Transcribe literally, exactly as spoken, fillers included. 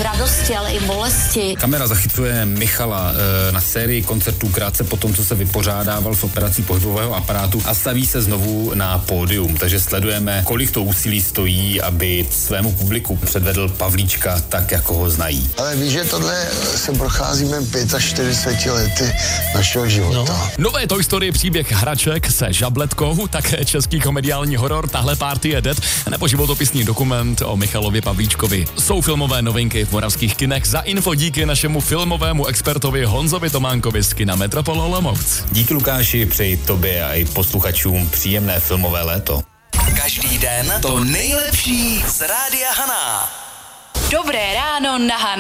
radosti, ale i bolesti. Kamera zachycuje Michala e, na sérii koncertů krátce po tom, co se vypořádával s operací pohybového aparátu a staví se znovu na pódium. Takže sledujeme, kolik to úsilí stojí, aby svému publiku předvedl Pavlíčka tak, jako ho znají. Ale víš, že tohle se procházíme čtyřicet pět lety našeho života. No. Nové Toy Story příběh hraček se žabletkou, také český komediální horor Tahle party je dead, nebo životopisný dokument o Michalovi Pavlíčkovi. Jsou filmové novinky v moravských kinech. Za info díky našemu filmovému expertovi Honzovi Tománkovi z kina Metropol Olomouc. Díky Lukáši, přeji tobě a i posluchačům příjemné filmové léto. Každý den to nejlepší z Rádia Haná. Dobré ráno na Haná.